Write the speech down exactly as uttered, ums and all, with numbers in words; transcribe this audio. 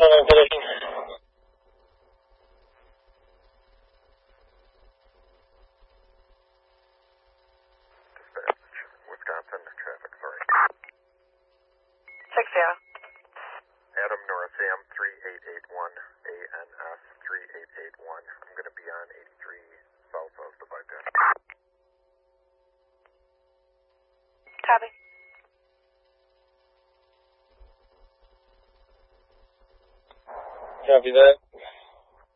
Southern position. Dispatch, Wisconsin traffic, sorry. six zero. Adam Nora Sam three eight eight one, A N S three eight eight one. I'm going to be on eighty-three south of the bypass. Copy. Copy that.